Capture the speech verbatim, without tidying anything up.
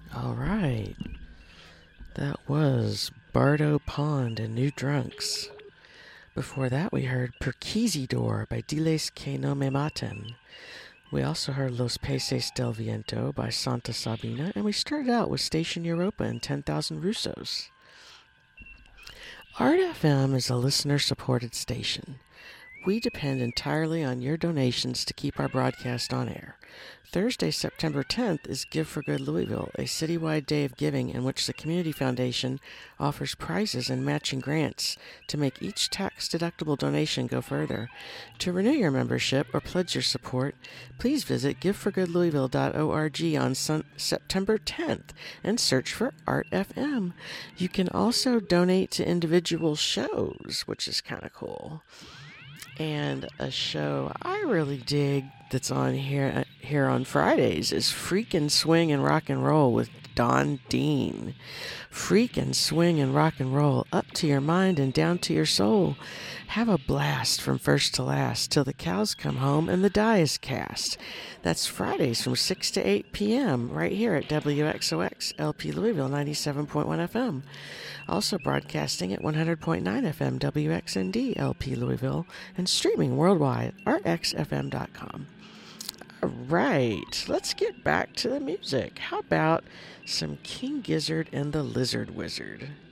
All right. That was Bardo Pond and New Drunks. Before that, we heard Perquisidor by Diles que no me maten. We also heard Los Peces del Viento by Santa Sabina, and we started out with Station Europa and ten thousand Russos. Art F M is a listener-supported station. We depend entirely on your donations to keep our broadcast on air. Thursday, September tenth is Give for Good Louisville, a citywide day of giving in which the Community Foundation offers prizes and matching grants to make each tax-deductible donation go further. To renew your membership or pledge your support, please visit give for good louisville dot org on sun- September tenth and search for Art F M. You can also donate to individual shows, which is kind of cool. And a show I really dig that's on here here on Fridays is Freak and Swing and Rock and Roll with Don Dean. Freak and swing and rock and roll up to your mind and down to your soul. Have a blast from first to last till the cows come home and the die is cast. That's Fridays from six to eight p.m. right here at W X O X L P Louisville ninety-seven point one F M. Also broadcasting at one hundred point nine F M W X N D L P Louisville and streaming worldwide r x f m dot com. All right, let's get back to the music. How about some King Gizzard and the Lizard Wizard?